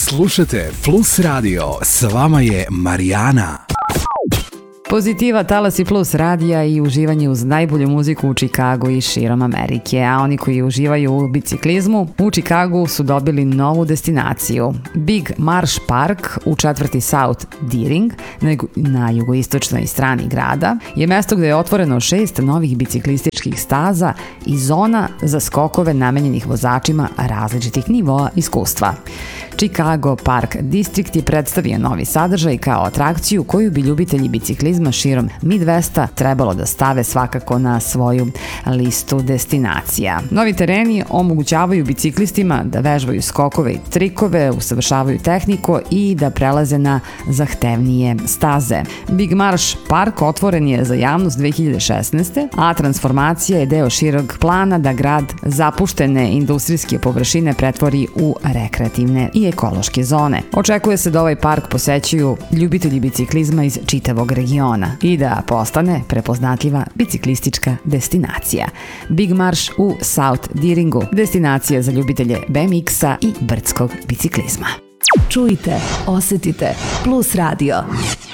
Slušajte Plus Radio, s vama je Marijana. Pozitiva, Talasi Plus radija i uživanje uz najbolju muziku u Čikagu i širom Amerike, a oni koji uživaju u biciklizmu u Čikagu su dobili novu destinaciju. Big Marsh Park u četvrti South Deering, na jugoistočnoj strani grada, je mesto gde je otvoreno 6 novih biciklističkih staza i zona za skokove namenjenih vozačima različitih nivoa iskustva. Chicago Park District je predstavio novi sadržaj kao atrakciju koju bi ljubitelji biciklizma širom Midwesta trebalo da stave svakako na svoju listu destinacija. Novi tereni omogućavaju biciklistima da vežbaju skokove i trikove, usavršavaju tehniku i da prelaze na zahtevnije staze. Big Marsh Park otvoren je za javnost 2016. a transformacija je deo širog plana da grad zapuštene industrijske površine pretvori u rekreativne i ekološke zone. Očekuje se da ovaj park posećuju ljubitelji biciklizma iz čitavog regiona i da postane prepoznatljiva biciklistička destinacija. Big Marsh u South Deeringu, destinacija za ljubitelje BMX-a i brdskog biciklizma. Čujte, osetite, Plus Radio.